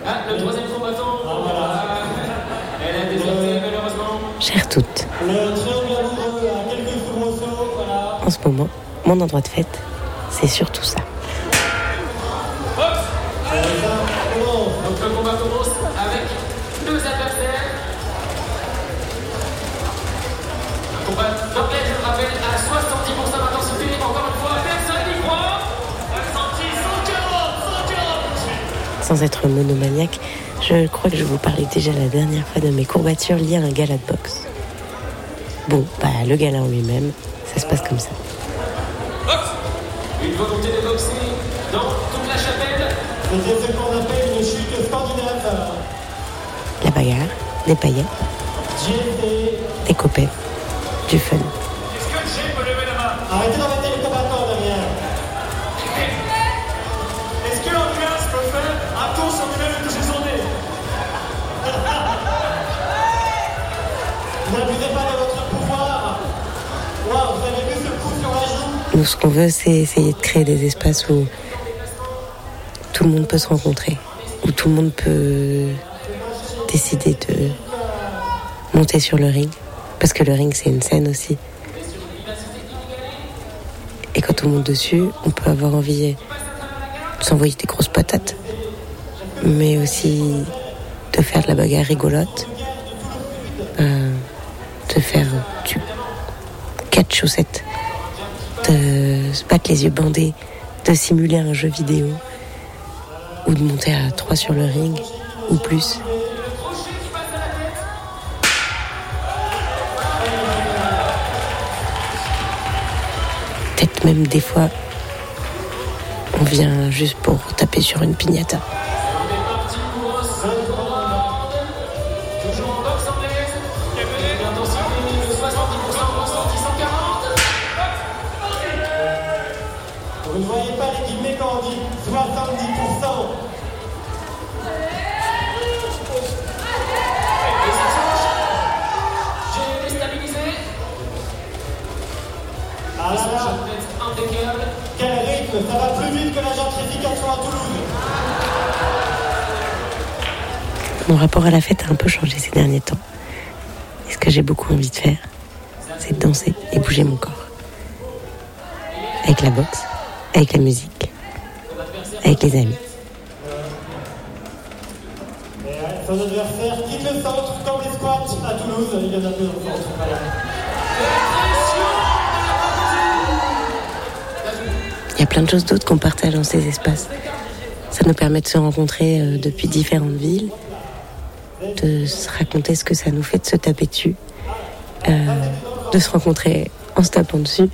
Ah, le troisième combattant. Elle a déserté, malheureusement. Chères toutes. Le triangle amoureux à quelques soubresauts, voilà. En ce moment, mon endroit de fête, c'est surtout ça. Donc le combat commence avec deux adversaires. Un combat d'anglais, je le rappelle, à 70% d'intensité. Encore une fois, personne n'y croit. Ressenti 140. Sans être monomaniaque, je crois que je vous parlais déjà la dernière fois de mes courbatures liées à un gala de boxe. Bon, le gala en lui-même, ça se passe comme ça. Une volonté de boxer dans toute la chapelle. C'est ce qu'on appelle une chute scandinave. La bagarre, des paillettes, des copains, du fun. Est-ce que Jay peut lever la main? Arrêtez d'embêter les combattants derrière. Est-ce que l'ambiance peut faire un tour sur lui-même et toucher son nez? N'abusez pas de votre pouvoir. Wow, vous avez vu ce coup sur la joue? Nous, ce qu'on veut, c'est essayer de créer des espaces où tout le monde peut se rencontrer, où tout le monde peut décider de monter sur le ring, parce que le ring, c'est une scène aussi. Et quand on monte dessus, on peut avoir envie de s'envoyer des grosses patates, mais aussi de faire de la bagarre rigolote, de faire du catch chaussettes, de se battre les yeux bandés, de simuler un jeu vidéo, ou de monter à 3 sur le ring, ou plus. Peut-être même des fois, on vient juste pour taper sur une piñata. Vous ne voyez pas les guillemets quand on dit 70%. J'ai déstabilisé. Ah là là, Impeccable. quel rythme, ça va plus vite que la gentrification à Toulouse. Mon rapport à la fête a un peu changé ces derniers temps. Et ce que j'ai beaucoup envie de faire, c'est de danser et bouger mon corps. Avec la boxe, avec la musique, avec les amis. Son adversaire quitte le centre comme les squats à Toulouse. Il y en a peu dans le centre. Voilà. Il y a plein de choses d'autres qu'on partage dans ces espaces. Ça nous permet de se rencontrer depuis différentes villes, de se raconter ce que ça nous fait de se taper dessus, de se rencontrer en se tapant dessus.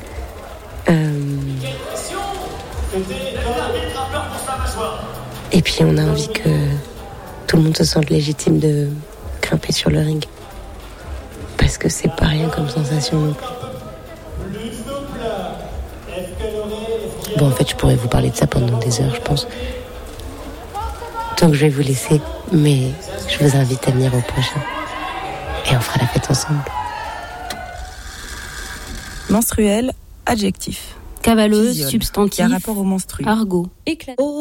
Et puis on a envie que tout le monde se sente légitime de grimper sur le ring. Parce que c'est pas rien comme sensation non plus. Bon, en fait, je pourrais vous parler de ça pendant des heures, je pense. Donc je vais vous laisser, mais je vous invite à venir au prochain. Et on fera la fête ensemble. Menstruel, adjectif. Cavaleuse, Physiole, substantif, qui a rapport au menstru. argot. Éclat.